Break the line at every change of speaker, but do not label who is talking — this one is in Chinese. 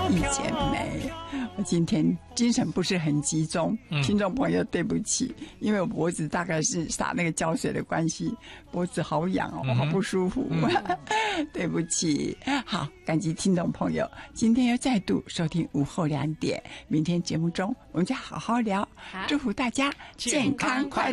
易姐妹，我今天精神不是很集中，听众朋友对不起，因为我脖子大概是洒那个胶水的关系，脖子好痒哦，好不舒服，对不起。好，感激听众朋友，今天又再度收听午后2点，明天节目中我们再好好聊，祝福大家健康快乐。